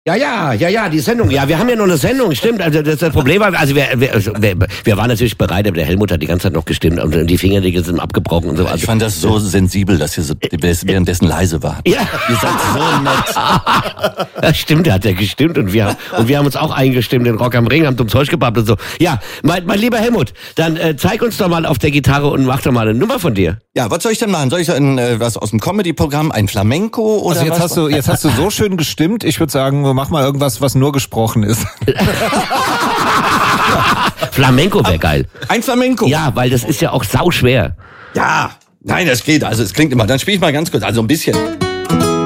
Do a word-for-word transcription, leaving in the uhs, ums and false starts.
Ja, ja, ja, ja, die Sendung. Ja, wir haben ja noch eine Sendung, stimmt. Also das, das Problem war, also wir, wir, wir, wir waren natürlich bereit, aber der Helmut hat die ganze Zeit noch gestimmt und die Fingernägel sind abgebrochen und so. Also ich fand das so sensibel, dass ihr so, währenddessen leise wart. Ja. Ihr seid so nett. Ja, stimmt, da hat er gestimmt und wir, und wir haben uns auch eingestimmt in Rock am Ring, haben zum Zeug gebabbelt und so. Ja, mein, mein lieber Helmut, dann äh, zeig uns doch mal auf der Gitarre und mach doch mal eine Nummer von dir. Ja, was soll ich denn machen? Soll ich so ein, äh, was aus dem Comedy-Programm, ein Flamenco oder also jetzt was? hast du jetzt hast du so schön gestimmt. Ich würde sagen, mach mal irgendwas, was nur gesprochen ist. Flamenco wäre geil. Ein Flamenco? Ja, weil das ist ja auch sauschwer. Ja, nein, das geht. Also es klingt immer. Dann spiele ich mal ganz kurz. Also ein bisschen.